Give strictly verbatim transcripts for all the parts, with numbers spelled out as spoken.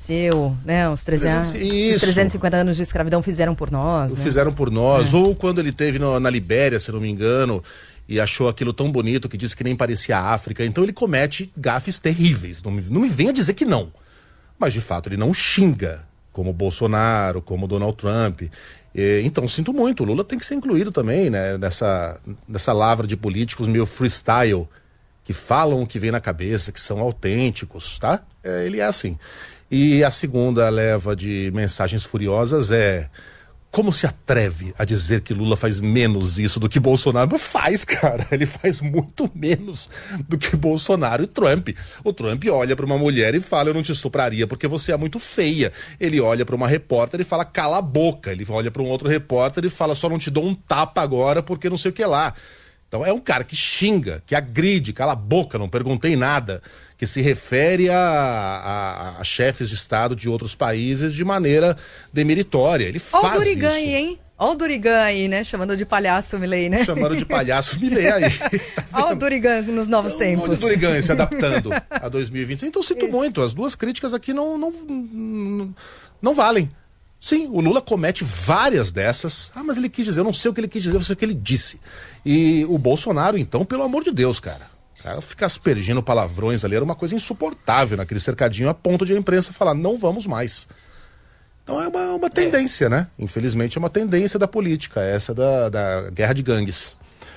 nasceu, né? Os, trezentos, os trezentos e cinquenta anos de escravidão fizeram por nós. Né? Fizeram por nós. É. Ou quando ele teve no, na Libéria, se não me engano, e achou aquilo tão bonito que disse que nem parecia a África. Então ele comete gafes terríveis. Não me, não me venha dizer que não. Mas de fato ele não xinga, como o Bolsonaro, como o Donald Trump. E, então sinto muito, o Lula tem que ser incluído também, né? Nessa, nessa lavra de políticos meio freestyle, que falam o que vem na cabeça, que são autênticos, tá? É, ele é assim. E a segunda leva de mensagens furiosas é: como se atreve a dizer que Lula faz menos isso do que Bolsonaro? Mas faz, cara, ele faz muito menos do que Bolsonaro e Trump. O Trump olha para uma mulher e fala: eu não te estupraria porque você é muito feia. Ele olha para uma repórter e fala: cala a boca. Ele olha para um outro repórter e fala: só não te dou um tapa agora porque não sei o que lá. Então é um cara que xinga, que agride, cala a boca, não perguntei nada, que se refere a, a, a chefes de Estado de outros países de maneira demeritória. Ele faz isso. Olha o Durigan aí, hein? Olha o Durigan aí, né? Chamando de palhaço Milei, né? Chamando de palhaço Milei aí. Tá olha o Durigan nos novos então, tempos. Olha o Durigan se adaptando a dois mil e vinte e seis. Então sinto isso. muito, as duas críticas aqui não, não, não, não valem. Sim, o Lula comete várias dessas. Ah, mas ele quis dizer, eu não sei o que ele quis dizer, eu sei o que ele disse. E o Bolsonaro, então, pelo amor de Deus, cara. O cara ficar aspergindo palavrões ali era uma coisa insuportável naquele cercadinho, a ponto de a imprensa falar: não vamos mais. Então é uma, uma tendência, né? Infelizmente é uma tendência da política, essa da, da guerra de gangues.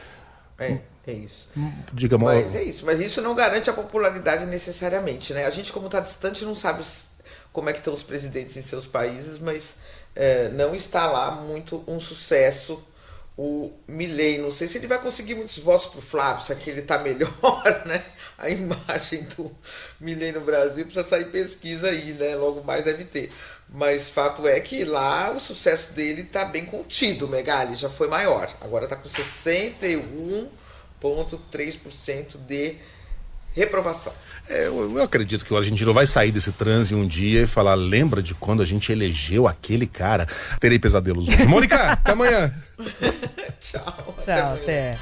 É, é isso. Diga, mas é isso, mas isso não garante a popularidade necessariamente, né? A gente, como está distante, não sabe como é que estão os presidentes em seus países, mas é, não está lá muito um sucesso o Milei. Não sei se ele vai conseguir muitos votos pro Flávio, se aqui ele está melhor, né? A imagem do Milei no Brasil precisa sair pesquisa aí, né? Logo mais deve ter. Mas fato é que lá o sucesso dele está bem contido, Megali, já foi maior. Agora está com sessenta e um vírgula três por cento de reprovação. É, eu, eu acredito que o argentino vai sair desse transe um dia e falar: lembra de quando a gente elegeu aquele cara? Terei pesadelos hoje. Mônica, até amanhã. Tchau. Tchau, até.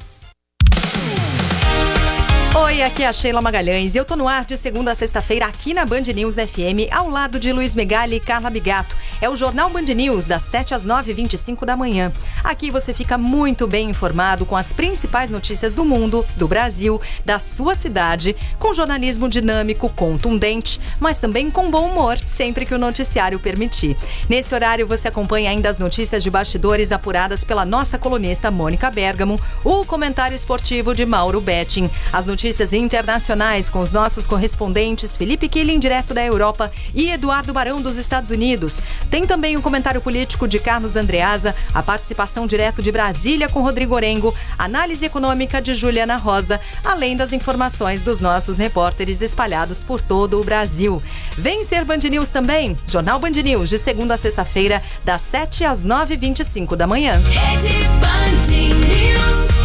Oi, aqui é a Sheila Magalhães e eu tô no ar de segunda a sexta-feira aqui na Band News F M, ao lado de Luiz Megali e Carla Bigato. É o Jornal Band News, das sete às nove e vinte e cinco da manhã. Aqui você fica muito bem informado com as principais notícias do mundo, do Brasil, da sua cidade, com jornalismo dinâmico, contundente, mas também com bom humor, sempre que o noticiário permitir. Nesse horário você acompanha ainda as notícias de bastidores apuradas pela nossa colunista Mônica Bergamo, o comentário esportivo de Mauro Betting, as notícias Notícias internacionais com os nossos correspondentes Felipe Killing, direto da Europa, e Eduardo Barão, dos Estados Unidos. Tem também o comentário político de Carlos Andreasa, a participação direto de Brasília com Rodrigo Orengo, análise econômica de Juliana Rosa, além das informações dos nossos repórteres espalhados por todo o Brasil. Vem ser Band News também, Jornal Band News, de segunda a sexta-feira, das sete às nove e vinte e cinco da manhã. Rede Band News.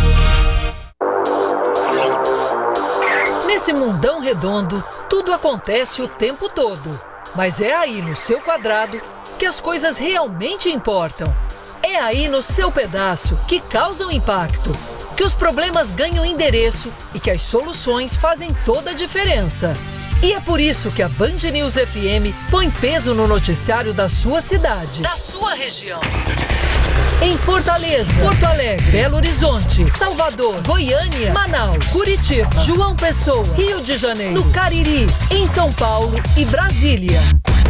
Nesse mundão redondo, tudo acontece o tempo todo. Mas é aí no seu quadrado que as coisas realmente importam. É aí no seu pedaço que causam impacto, que os problemas ganham endereço e que as soluções fazem toda a diferença. E é por isso que a Band News F M põe peso no noticiário da sua cidade, da sua região. Em Fortaleza, Porto Alegre, Belo Horizonte, Salvador, Goiânia, Manaus, Curitiba, João Pessoa, Rio de Janeiro, no Cariri, em São Paulo e Brasília.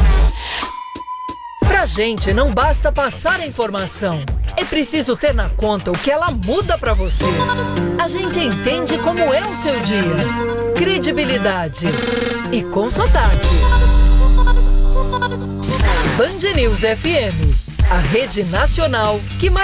Pra gente não basta passar a informação, é preciso ter na conta o que ela muda pra você. A gente entende como é o seu dia. Credibilidade e com sotaque. Band News F M, a rede nacional que mais